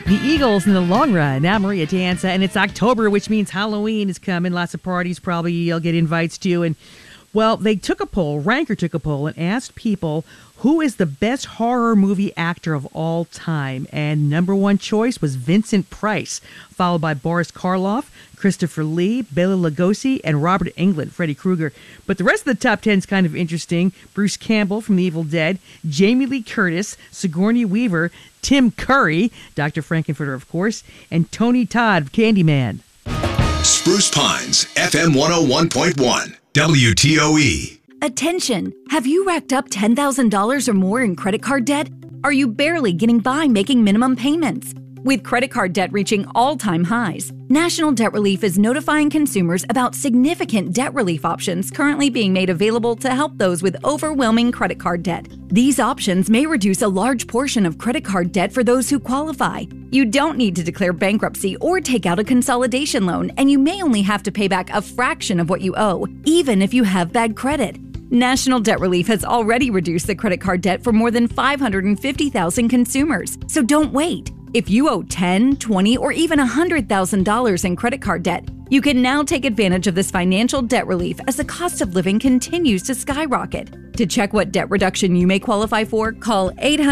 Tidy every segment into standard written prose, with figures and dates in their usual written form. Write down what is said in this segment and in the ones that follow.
The Eagles in the long run. Now Maria Danza, and it's October, which means Halloween is coming. Lots of parties probably you'll get invites to. And, well, they took a poll, Ranker took a poll, and asked people who is the best horror movie actor of all time. And number one choice was Vincent Price, followed by Boris Karloff, Christopher Lee, Bela Lugosi, and Robert Englund, Freddy Krueger. But the rest of the top 10 is kind of interesting. Bruce Campbell from The Evil Dead, Jamie Lee Curtis, Sigourney Weaver, Tim Curry, Dr. Frankenfurter, of course, and Tony Todd of Candyman. Spruce Pines, FM 101.1, WTOE. Attention! Have you racked up $10,000 or more in credit card debt? Are you barely getting by making minimum payments? With credit card debt reaching all-time highs, National Debt Relief is notifying consumers about significant debt relief options currently being made available to help those with overwhelming credit card debt. These options may reduce a large portion of credit card debt for those who qualify. You don't need to declare bankruptcy or take out a consolidation loan, and you may only have to pay back a fraction of what you owe, even if you have bad credit. National Debt Relief has already reduced the credit card debt for more than 550,000 consumers, so don't wait. If you owe $10,000, $20,000, or even $100,000 in credit card debt, you can now take advantage of this financial debt relief as the cost of living continues to skyrocket. To check what debt reduction you may qualify for, call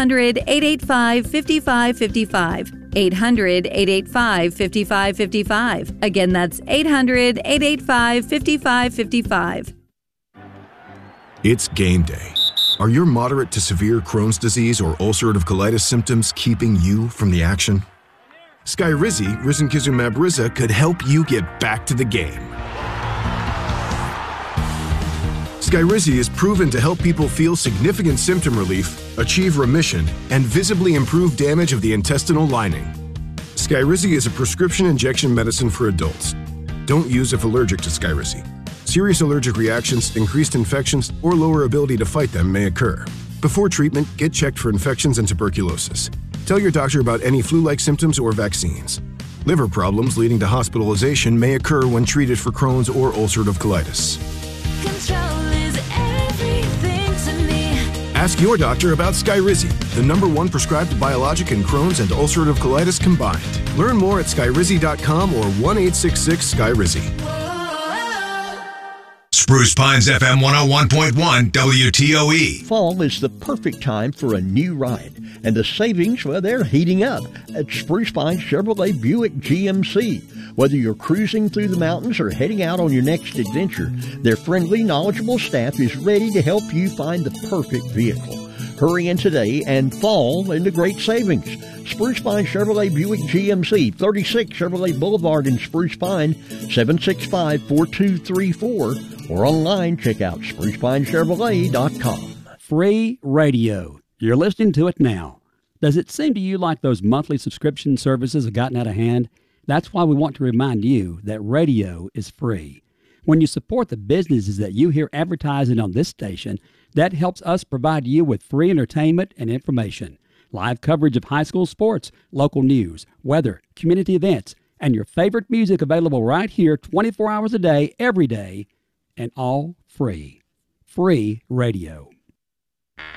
800-885-5555. 800-885-5555. Again, that's 800-885-5555. It's game day. Are your moderate to severe Crohn's disease or ulcerative colitis symptoms keeping you from the action? Skyrizi, risankizumab Riza, could help you get back to the game. Skyrizi is proven to help people feel significant symptom relief, achieve remission, and visibly improve damage of the intestinal lining. Skyrizi is a prescription injection medicine for adults. Don't use if allergic to Skyrizi. Serious allergic reactions, increased infections, or lower ability to fight them may occur. Before treatment, get checked for infections and tuberculosis. Tell your doctor about any flu-like symptoms or vaccines. Liver problems leading to hospitalization may occur when treated for Crohn's or ulcerative colitis. Control is everything to me. Ask your doctor about Skyrizi, the #1 prescribed biologic in Crohn's and ulcerative colitis combined. Learn more at skyrizi.com or 1-866-SKYRIZI. Spruce Pines, FM 101.1, WTOE. Fall is the perfect time for a new ride, and the savings, well, they're heating up at Spruce Pines Chevrolet Buick GMC. Whether you're cruising through the mountains or heading out on your next adventure, their friendly, knowledgeable staff is ready to help you find the perfect vehicle. Hurry in today and fall into great savings. Spruce Pine Chevrolet Buick GMC, 36 Chevrolet Boulevard in Spruce Pine, 765-4234, or online, check out sprucePineChevrolet.com. Free radio. You're listening to it now. Does it seem to you like those monthly subscription services have gotten out of hand? That's why we want to remind you that radio is free. When you support the businesses that you hear advertising on this station, that helps us provide you with free entertainment and information, live coverage of high school sports, local news, weather, community events, and your favorite music available right here 24 hours a day, every day, and all free. Free radio.